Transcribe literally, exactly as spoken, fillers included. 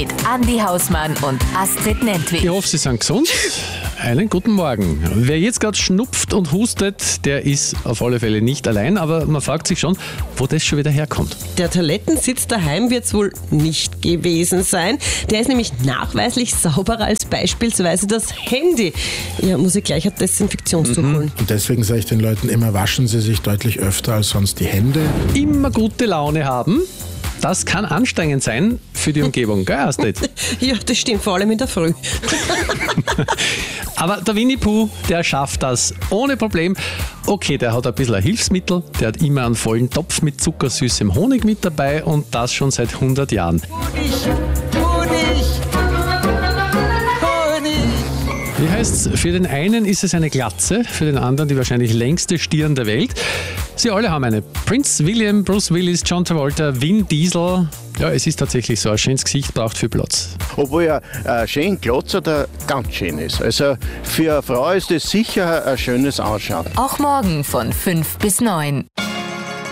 mit Andi Hausmann und Astrid Nentwich. Ich hoffe, Sie sind gesund. Einen guten Morgen. Wer jetzt gerade schnupft und hustet, der ist auf alle Fälle nicht allein, aber man fragt sich schon, wo das schon wieder herkommt. Der Toilettensitz daheim wird es wohl nicht gewesen sein. Der ist nämlich nachweislich sauberer als beispielsweise das Handy. Ja, muss ich gleich ein Desinfektionstuch Mhm. holen. Und deswegen sage ich den Leuten immer, waschen Sie sich deutlich öfter als sonst die Hände. Immer gute Laune haben, das kann anstrengend sein für die Umgebung, gell, Astrid? Ja, das stimmt, vor allem in der Früh. Aber der Winnie Pooh, der schafft das ohne Problem. Okay, der hat ein bisschen ein Hilfsmittel, der hat immer einen vollen Topf mit zuckersüßem Honig mit dabei und das schon seit hundert Jahren. Honig, Honig, Honig. Wie heißt's? Für den einen ist es eine Glatze, für den anderen die wahrscheinlich längste Stirn der Welt. Sie alle haben eine. Prince William, Bruce Willis, John Travolta, Vin Diesel. Ja, es ist tatsächlich so, ein schönes Gesicht braucht viel Platz. Obwohl ja ein schön Glotzer der ganz schön ist. Also für eine Frau ist es sicher ein schönes Anschauen. Auch morgen von fünf bis neun.